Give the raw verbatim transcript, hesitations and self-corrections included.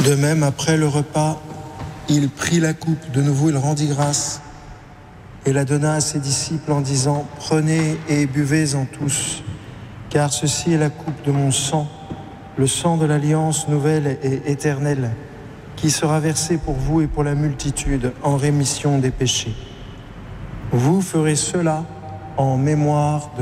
De même, après le repas, il prit la coupe, de nouveau il rendit grâce et la donna à ses disciples en disant « Prenez et buvez-en tous, car ceci est la coupe de mon sang, le sang de l'alliance nouvelle et éternelle, qui sera versé pour vous et pour la multitude en rémission des péchés. Vous ferez cela en mémoire de moi. »